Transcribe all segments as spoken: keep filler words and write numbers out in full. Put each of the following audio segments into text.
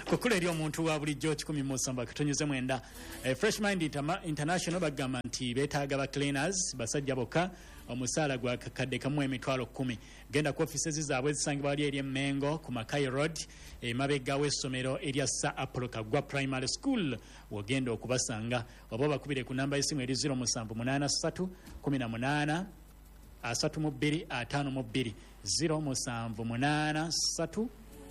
kukula eri omuntu wa bulijjo kikumi mu nsamba katonyeze mwenda. eh, Fresh Mind International bagamba nti beetaaga ba cleaners basajja bokka omusaala gwa kakadde kamu emitwalo kumi. Genda ku offices zaabwe ezisangibwa wali eri Mengo ku Mackay Road emabega w'essomero erya Sir Apollo Kaggwa Primary School. Wogenda okubasanga oba bakubire ku namba y'essimu eri zero musanvu munaana ssatu kumi na munaana asatu mu bbiri ataano mu bbiri zero musanvu munaana ssatu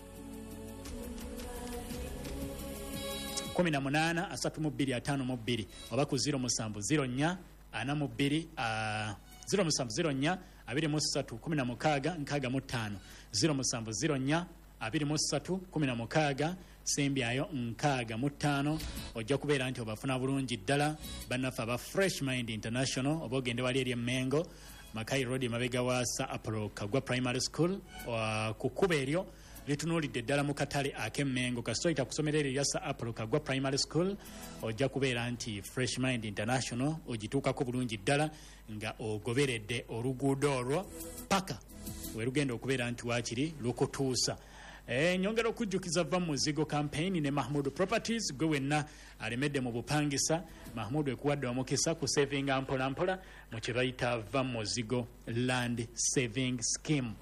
kumi na munaana asatu mu bbiri ataano mu bbiri oba ku zero musanvu zero nnya ana mu bbiri zero musanvu zero nnya abiri mu ssatu kumi na mukaaga nkaaga mu ttaano zero musanvu zero nnya abiri mu ssatu kumi na mukaaga sembyayo nkaaga mu ttaano. Ojja kubeera nti obafuna bulungi ddala bannaffe aba Fresh Mind International oba ogende wali eri Mengo Mackay Road mabega wa Sir Apollo Kaggwa Primary School ku kkubo eryo litunuulidde ddala mu katale ak'Emmengo kasitoyita kusomera eryo erya Sir Apollo Kaggwa Primary School. Ojja kubeera nti Fresh Mind International ogituukako bulungi ddala nga ogoberedde oluguudo olwo paka we lugenda okubeera nti waakiri lukutuusa. E, nyongera okujjukiza va muzigo campaign ne Mahmood Properties gwe wenna alemedde mu bupangisa. Mahmood ekuwadde omukisa ku saving mpola mpola mu kye bayita va muzigo land saving scheme.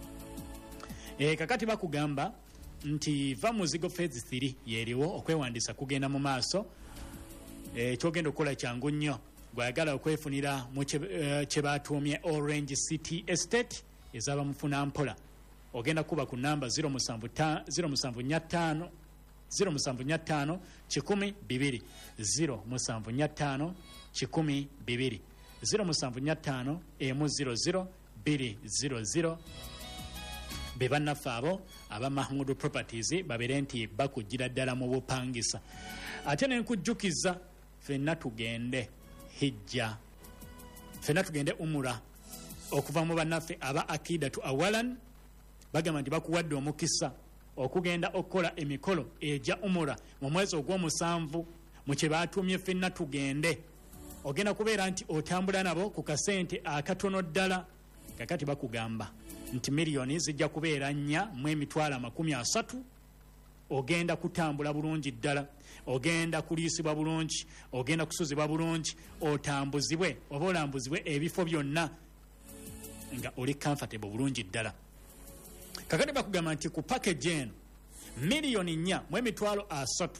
E, kakati bakugamba nti va muzigo phase three yeriwo okwewandiisa kugenda mu maaso. E, kyogenda okukola kyangu nnyo gwayagala okwefunira mu kye batuumye Orange City Estate ezaba mufuna mpola. Ogenda kuba ku namba zero musanvu nnya ttaano zero musanvu nnya ttaano kikumi bibiri zero musanvu nnya ttaano kikumi bibiri zero musanvu nnya ttaano emu zero zero bbiri zero zero. Be bannaffe abo aba Mahmood Properties babeere nti bakugira ddala mu bupangisa. Ate ne nkujjukiza ffenna tugende hijja ffenna tugende umura okuva mu bannaffe aba Akidatu Awalan. Bagamba nti bakuwadde omukisa okugenda okukola emikolo ejja umura mu mwezi ogw'omusanvu mu kye baatumye ffenna tugende. Ogenda kubeera nti otambula nabo ku kasente akatono ddala. Kakati bakugamba nti miliyoni zijja kubeera nnya mu emitwalo amakumi asatu. Ogenda kutambula bulungi ddala, ogenda kuliisibwa bulungi, ogenda kusuzibwa bulungi, otambuzibwe oba olambuzibwe ebifo byonna nga oli comfortable bulungi ddala. Kakati bakugamba nti ku package eno miliyoni nnya mu emitwalo asatu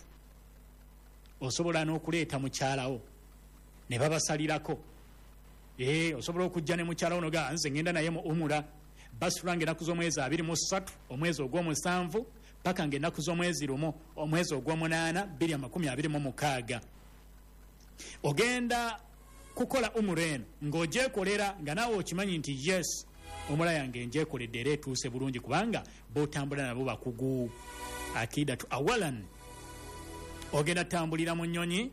osobola n'okuleeta mukyalawo ne babasalirako. Eh, osobola okujja ne mukyalawo noga nze ngenda naye mu umura basula ng'ennaku z'omwezi abiri mu ssatu omwezi ogw'omusanvu paka ng'ennaku z'omwezi lumu omwezi ogw'omunaana bbiri amakumi abiri mu mukaaga. Ogenda kukola umura eno ng'ogyekolera nga naawe okimanyi nti yes omula yange njekoledde era etuuse bulungi kubanga botambula nabo bakugu. Akidatu Awalan ogenda tambulira mu nnyonyi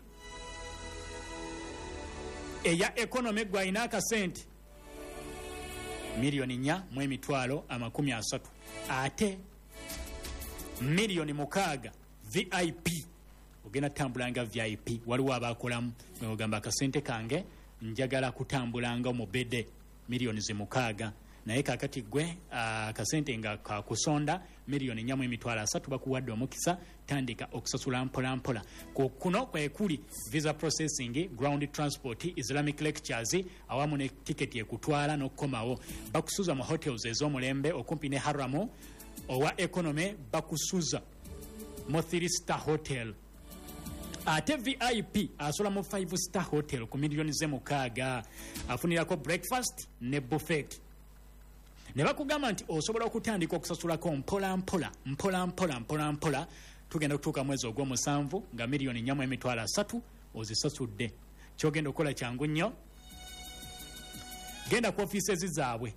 eya economy gwalina akasente miliyoni nnya mu emitwalo amakumi asatu ate miliyoni mukaaga V I P ogenda tambulanga V I P. Waliwo abakolamu ogamba akasente kange njagala kutambulanga omubede miliyoni zimukaaga naye kakati gwe akasente nga kakusonda miliyoni nnya mu emitwalo asatu bakuwadde omukisa tandika okusasula mpola mpola. Kuno kwe kuli visa processing, ground transport, Islamic lectures awamu ne ticket ekutwala n'okkomawo. Bakusuza mu hotels ez'omulembe okumpi ne Haramu owa economy bakusuza mu three star hotel. Ate V I P asola mu five star hotel ku miliyoni ze mukaaga afunirako breakfast ne buffet. Ne bakugamba nti osobola okutandika okusasulako mpola mpola mpola mpola mpola mpola tugenda kutuuka mwezi ogw'omusanvu nga miliyoni nnya mu emitwalo asatu ozisasudde. Kyogenda okukola kyangu nnyo, genda ku ofiisezi zaabwe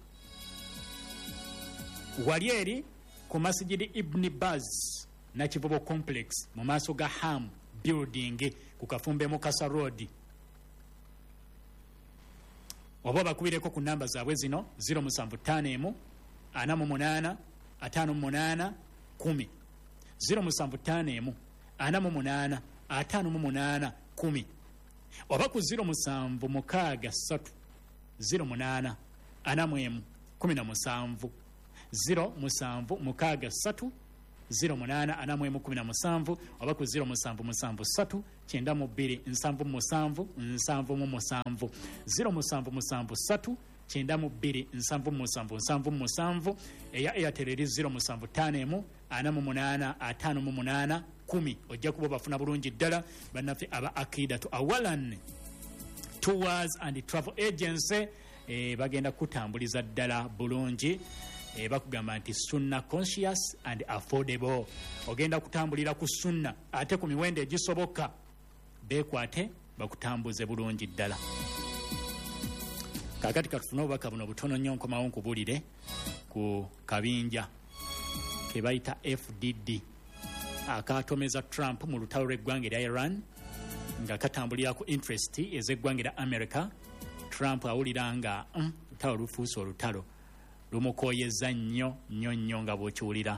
wali eri ku Masjidi Ibn Baz Nakivubo complex mu maaso ga Ham building ku Kafumbe Mukasa Road. Oba bakubireko ku namba zaabwe zino zero musanvu ttaano emu ana mu munaana ataano mu munaana kumi zero musanvu ttaano emu ana mu munaana ataano mu munaana kumi oba ku zero musanvu mukaaga ssatu zero munaana ana mu emu kumi na musanvu zero musanvu mukaaga ssatu zero munana anamwemu kumi na musanvu oba ku zero musanvu musanvu satu kyenda mu bbiri nsanvu musanvu nsanvu mu musanvu zero musanvu musanvu satu kyenda mu bbiri nsanvu musanvu nsanvu musanvu eya Airtel eri zero musanvu ttaano emu ana mu munaana ataano mu munaana kumi ojja kuba bafuna bulungi ddala bannaffe aba Akidatu Awalan Tours and Travel Agency eh, bagenda kutambuliza ddala bulungi eh, bakugamba nti sunna conscious and affordable ogenda kutambulira ku sunna ate ku miwendo egisoboka bekwate bakutambuze bulungi ddala. Kakati katufuna obubaka buno butono nnyo nkomawo nkubulire ku kabinja ke bayita F D D akatomeza Trump mu lutalo lw'eggwanga erya Iran nga katambulira ku interest ez'eggwanga erya America. Trump awulira nga mm, lutalo lufuuse olutalo lumukoyeza nnyo nnyo nnyo nga bw'okiwulira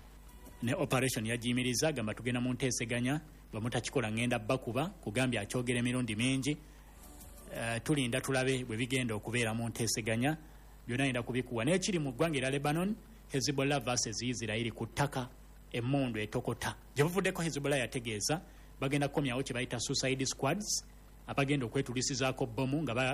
ne operation yagiyimiriza gamba tugenda mu nteeseganya bamutakikola ngenda bakuba kugambya akyogera emirundi mingi. Uh, tulinda tulabe bwe bigenda okubeera mu nteeseganya byonna yenda kubikuwa n'ekiri mu ggwanga erya Lebanon Hezbollah versus Israel ku ttaka emmundu etokota gye buvuddeko Hezbollah yategeeza bagenda kukomyawo kye bayita suicide squads abagenda okwetulisizaako bbomu nga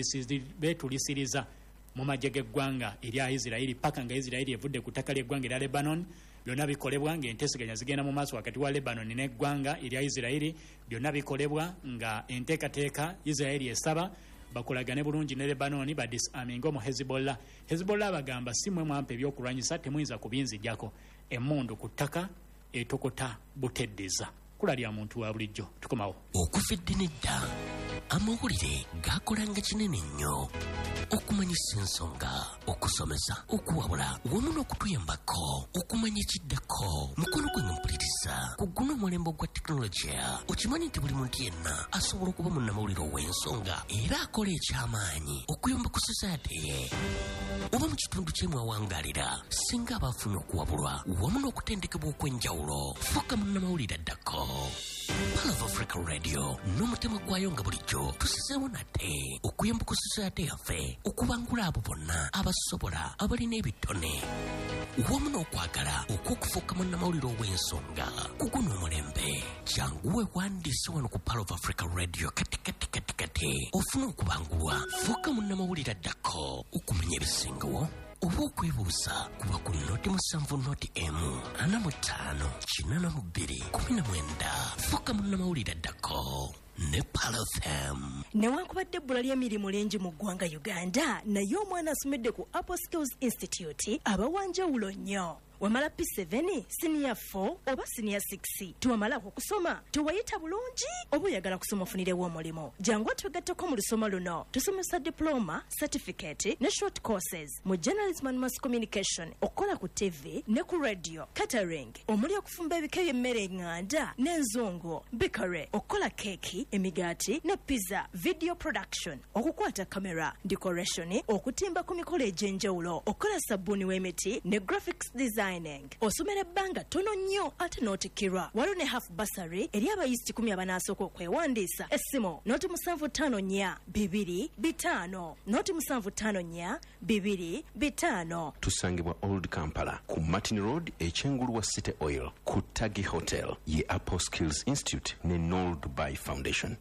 beetulisiriza mu magye g'eggwanga erya Israel paka nga Israel evudde ku ttaka ly'eggwanga erya Lebanon. Byonna bikolebwa ng'enteeseganya zigenda mu maaso wakati wa Lebanon n'eggwanga erya Israel. Byonna bikolebwa nga enteekateeka Israel esaba bakolagane bulungi ne Lebanon badisarminga mu Hezbollah. Hezbollah bagamba si mmwe mwampa ebyokulwanyisa temuyinza kubinzijjako emmundu ku ttaka etokota buteddeza. Kula lya muntu wa bulijjo tukomawo. Okufidde nedda amawulire gakolanga kinene nnyo okumanyisa ensonga okusomesa okuwabula wamu n'okutuyambako okumanya ekiddako mukono gwe mpuliriza ku guno omulembe gwa tekinologiya okimanyi nti buli muntu yenna asobola okuba munnamawulire ow'ensonga era akola ekyamaanyi okuyamba ku society ye oba mu kitundu kyemwawangaalira singa abafunye okuwabulwa wamu n'okutendekebwa okw'enjawulo fuuka munnamawulire addako. Pearl of Africa Radio n'omutima gwayo nga bulijjo tusizeewo nate okuyamba ku society yaffe okubangula abo bonna abasobola abalina ebitone wamu n'okwagala okw'okufuuka munnamawulire ow'ensonga ku guno omulembe. Janguwe wandiise wano ku Pearl of Africa Radio kati kati kati kati ofuna okubangulwa fuuka munnamawulire addako okumanya ebisingawo oba okwebuuza kuba ku noti musanvu noti emu ana mu ttaano kinana mu bbiri kumi na mwenda fuuka munnamawulire addako ne Pearl F M. Newankubadde ebbula ly'emirimu lingi mu ggwanga Uganda naye omwana asomedde ku Apple Skills Institute abawanjawulo nnyo. Wamala P seven, Senior four oba Senior six tuwamala okusoma tuwayita bulungi oba oyagala kusoma ofunirewo omulimo jangu twegatteko mu lusoma luno tusomesa diploma, certificate ne short courses mu journalism and mass communication okola ku T V ne ku radio, catering omuli okufumba ebika by'emmere enganda n'enzongo, bakery okola keki, emigaati ne pizza, video production okukwata camera, decoration okutimba ku mikolo egy'enjawulo okola sabbuuni w'emiti ne graphics design. Osomera ebbanga tono nnyo ate n'otikkirwa waliwo ne half bursary eri abayizi kikumi abanasooka okwewandiisa. Essimu noti musanvu ttaano nnya bibiri bitaano noti musanvu ttaano nnya bibiri bitaano. Tusangibwa Old Kampala ku Martin Road ekyengulu wa City Oil ku Tagi Hotel ye Apple Skills Institute ne Noel Dubai Foundation.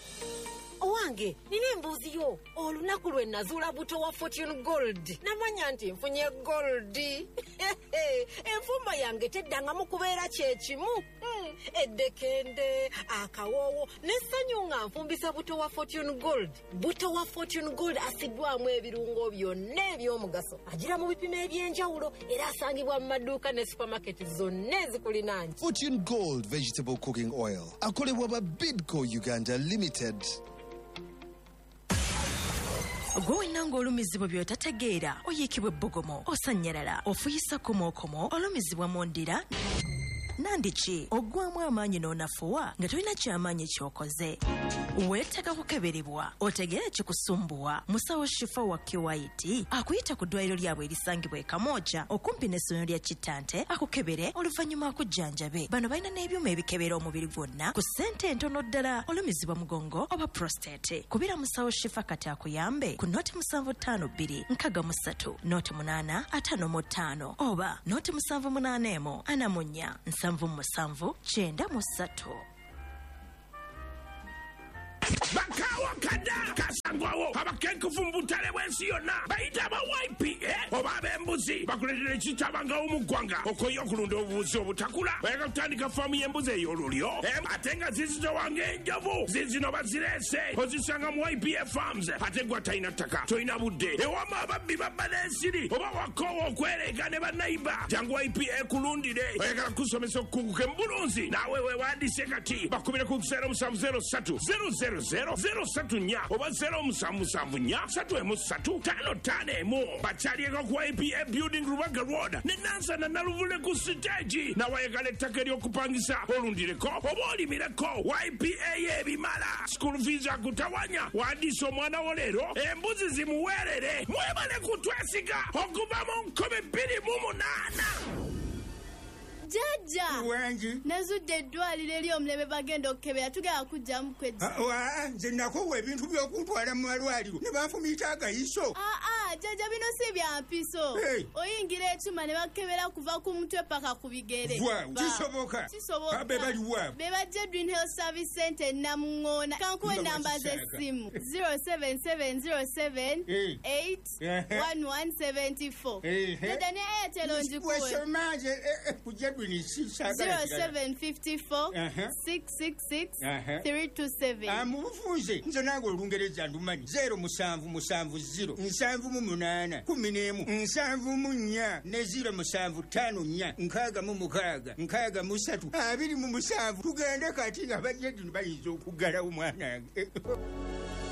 Owange nina embuuzi yo olunaku lwe nazuula buto wa Fortune Gold namanya nti nfunye gold. Enfumba yange teddangamu kubeera kyekimu hmm. Eddekende akawoowo n'essanyu nga nfumbisa buto wa Fortune Gold. Buto wa Fortune Gold asiddwamu ebirungo byonna eby'omugaso agira mu bipimo eby'enjawulo era asangibwa mu maduuka ne supermarket zonna ezikulinanye. Fortune Gold Vegetable Cooking Oil akolebwa ba Bidco Uganda Limited. Gwe nanga olumizibwa by'otategeera oyiikibwa ebbugumu osanyalala ofuyisa komokomo olumizibwa mu ndira nandiki oggwamu amaanyi n'onafuwa nga tolina kyamaanyi ky'okoze. Weetaaga kukeberebwa otegere kikusumbuwa. Musawo Shifa wa Kiwaiti akuyita ku ddwaliro lyabwe erisangibwa e Kamooja okumpi n'essomero lya Kittante akukebere oluvannyuma akujjanjabe. Bano balina n'ebyuma ebikebera omubiri gwonna ku ssente entono ddala olumizibwa mugongo oba prostate. Kubira Musawo Shifa kati akuyambe ku noti musanvu ttaano bbiri nkaga mu ssatu noti munaana ataano mu ttaano oba noti musanvu munaana emu ana mu nnya nsanvu mu musanvu kyenda mu ssatu. Bakawa kada kasangwawo abakenkufu mbutale bwensi yonna bayita aba Y P A oba ab'embuzi bakuletera ekitabanga omugwanga okoye okulunda obubuzi obutakula bayaka kutandika faamu y'embuzi ey'olulyo ate nga zizitowange enjovu zizino bazirese ozisanga mu Y P A Farms ate gwa talina ttaka tolina budde ewama ababbi babba n'ensiri oba wakoowa okwereega ne bannayiba jangu Y P A kulundire oyagala kusomesa okukunguka embulunzi naawe weewandiise kati bakubire ku zero musanvu zero ssatu zero zero zero zero satu nnya oba zero musanvu musanvu nnya satu emu ssatu ttaano ttaano emu bakyalieko ku Y P A Building Rubaga Road ne Nansana Naluvule ku siteegi nawayagala ettaka ery'okupangisa olundireko oba olimireko Y P A y'ebimala school fees akutawanya wandiisa omwana wo leero embuzi zimuweerere mwebale kutwesiga okuva mu nkumi bbiri mu munaana. Jaja wangi nazudde eddwaliro eri omulebe bagenda okukebera tugenda kujjamu kwejja. Wa nze nakowa ebintu by'okuntwala mu malwaliro ne banfumiita akayiso. Aa jaja bino si bya mpiso. Oyingira ekyuma ne bakebera kuva ku mutwe paka ku bigere. Kisoboka kisoboka be bali wa be bajja Dream Health Service Center Namungoona kankuwe namba z'essimu zero seven seven zero seven eight one one seven four. Jaja ne Airtel onjikuwe wesomaje kujja zero seven five four six six six three two seven. Amubufunze nze nange olungereza ndumanyi zero musanvu musanvu zero nsanvu mu munaana kumi n'emu nsanvu mu nnya ne zero musanvu ttaano nnya nkaaga mu mukaaga nkaaga mu ssatu abiri mu musanvu tugende kati nga bajja dino bayinza okuggalawo mwanange.